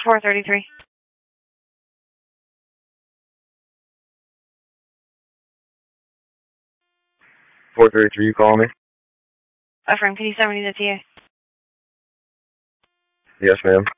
433. 433, you calling me? Affirm, can you send me the TA? Yes, ma'am.